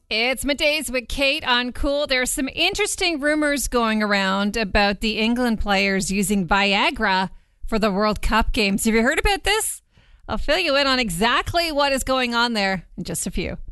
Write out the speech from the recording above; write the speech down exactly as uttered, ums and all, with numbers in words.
It's Middays with Kate on Cool. There's some interesting rumors going around about the England players using Viagra for the World Cup games. Have you heard about this? I'll fill you in on exactly what is going on there in just a few.